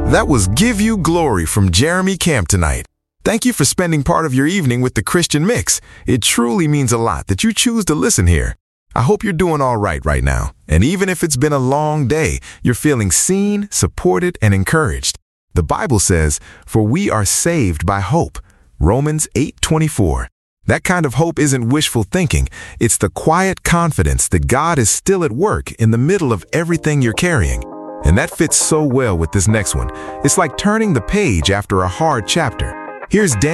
That was Give You Glory from Jeremy Camp tonight. Thank you for spending part of your evening with the Christian Mix. It truly means a lot that you choose to listen here. I hope you're doing all right now. And even if it's been a long day, you're feeling seen, supported, and encouraged. The Bible says, "For we are saved by hope." Romans 8:24. That kind of hope isn't wishful thinking. It's the quiet confidence that God is still at work in the middle of everything you're carrying. And that fits so well with this next one. It's like turning the page after a hard chapter. Here's Dan.